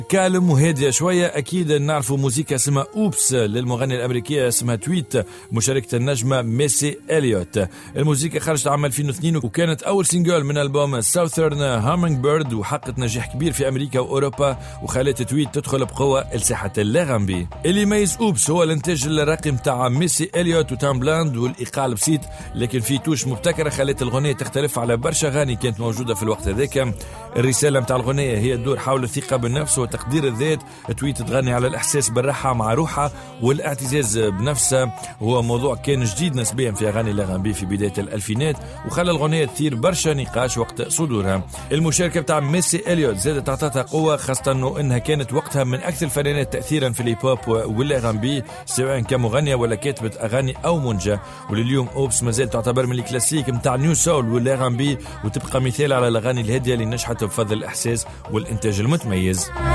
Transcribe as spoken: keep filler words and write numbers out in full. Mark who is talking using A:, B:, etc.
A: كالم وهادية شوية. أكيد نعرفوا موسيقى اسمها أوبس للمغنية الأمريكية اسمها تويت مشاركة النجمة ميسي إليوت. الموسيقى خرجت عام ألفين واثنين وكانت أول سينجل من ألبوم ساوثرن هامينج بيرد، وحققت نجاح كبير في أمريكا وأوروبا وخلت تويت تدخل بقوة لساحة اللاغامبي. اللي يميز أوبس هو الانتاج الراقي متاع ميسي إليوت وتام بلاند والإيقاع البسيط، لكن في توش مبتكرة خلت الغنية تختلف على برشا غاني كانت موجودة في الوقت هذاك. الرسالة متاع الغنية هي الدور حول الثقة بالنفس وتقدير الذات. تويت تغني على الإحساس بالراحة مع روحها والاعتزاز بنفسها، وهو موضوع كان جديد نسبيا في أغاني لاغامبي في بداية الألفينات وخلى الغنية تثير برشا نقاش وقت صدورها. المشاركة بتاع ميسي إليوت زادت تعطتها قوة، خاصة أنه إنها كانت وقتها من أكثر الفنانات تأثيرا في الهيب هوب واللاغامبي سواء كمغنية ولا كاتبة أغاني أو منجة. ولليوم أوبس مازال تعتبر من الكلاسيك متاع نيو سول واللاغامبي، وتبقى مثال على الأغاني الهادية اللي نجحت بفضل الإحساس والإنتاج المتميز.